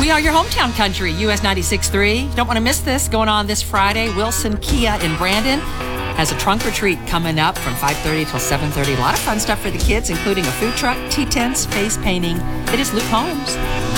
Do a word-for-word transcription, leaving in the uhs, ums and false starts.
We are your hometown country, U S ninety-six point three. Don't want to miss this. Going on this Friday, Wilson Kia in Brandon has a trunk or treat coming up from five thirty till seven thirty. A lot of fun stuff for the kids, including a food truck, tea tents, face painting. It is Luke Holmes.